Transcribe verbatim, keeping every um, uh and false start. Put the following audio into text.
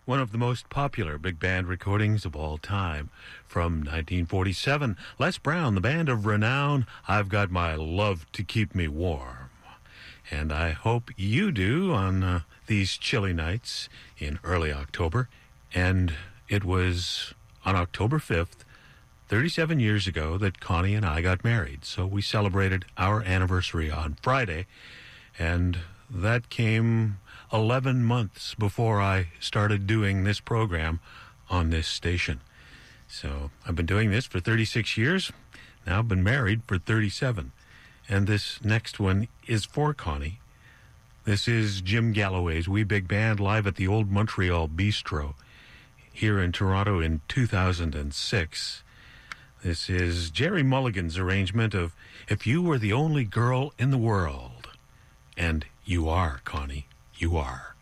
one of the most popular big band recordings of all time. From nineteen forty-seven, Les Brown, the band of renown, I've Got My Love to Keep Me Warm. And I hope you do on uh, these chilly nights in early October. And it was on October fifth, thirty-seven years ago, that Connie and I got married. So we celebrated our anniversary on Friday, and that came eleven months before I started doing this program on this station. So I've been doing this for thirty-six years. Now I've been married for thirty-seven. And this next one is for Connie. This is Jim Galloway's Wee Big Band live at the Old Montreal Bistro here in Toronto in two thousand six. This is Jerry Mulligan's arrangement of If You Were the Only Girl in the World. And you are, Connie. You are.